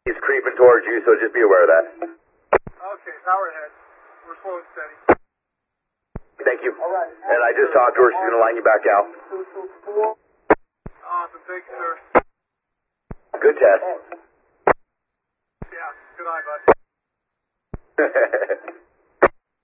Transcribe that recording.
He's creeping towards you, so just be aware of that. Okay, power ahead. We're slow and steady. Thank you. And I just talked to her. She's going to line you back out. Awesome. Thank you, sir. Good test. Yeah. Good eye, bud.